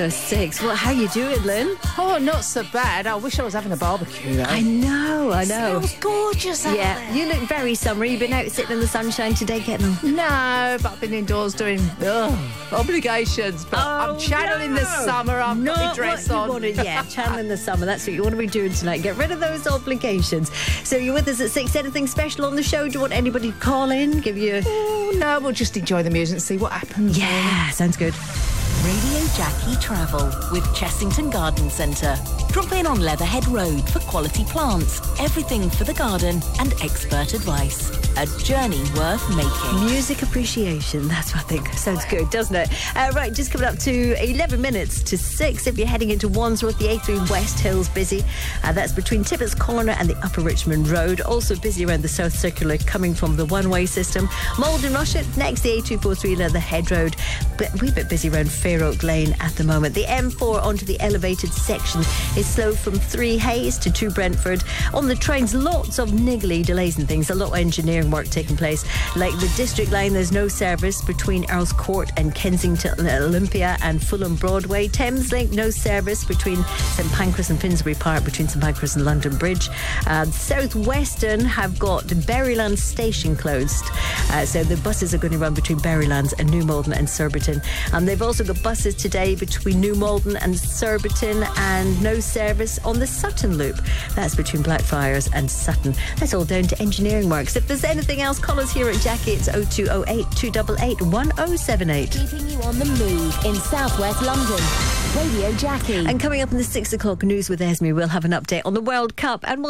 6. Well, how you doing, Lynn? Oh, not so bad. I wish I was having a barbecue, though. I know. It smells gorgeous out there. You look very summery. You've been out sitting in the sunshine today getting... No, but I've been indoors doing obligations. But I'm channeling the summer. I've got my dress on. Channeling the summer. That's what you want to be doing tonight. Get rid of those obligations. So you're with us at 6. Anything special on the show? Do you want anybody to call in? Give you... Oh, no, we'll just enjoy the music and see what happens. Yeah, sounds good. Radio Jackie Travel with Chessington Garden Centre. Drop in on Leatherhead Road for quality plants, everything for the garden and expert advice. A journey worth making. Music appreciation, that's what I think. Sounds good, doesn't it? Right, just coming up to 11 minutes to 6. If you're heading into Wandsworth, the A3 West Hill's busy. That's between Tippett's Corner and the Upper Richmond Road. Also busy around the South Circular coming from the one-way system. Malden Rushet, next the A243 Leatherhead Road. But a wee bit busy around Fair Oak Lane at the moment. The M4 onto the elevated section is slow from 3 Hayes to 2 Brentford. On the trains, lots of niggly delays and things. A lot of engineering work taking place. Like the District Line, there's no service between Earls Court and Kensington Olympia and Fulham Broadway. Thames Link, no service between St Pancras and Finsbury Park, between St Pancras and London Bridge. South Western have got Berrylands Station closed. So the buses are going to run between Berrylands and New Malden and Surbiton. And they've also got buses today between New Malden and Surbiton, and no service on the Sutton Loop. That's between Blackfriars and Sutton. That's all down to engineering works. If there's anything else, call us here at Jackie. It's 0208 288 1078. Keeping you on the move in southwest London. Radio Jackie. And coming up in the 6 o'clock news with Esme, we'll have an update on the World Cup, and we'll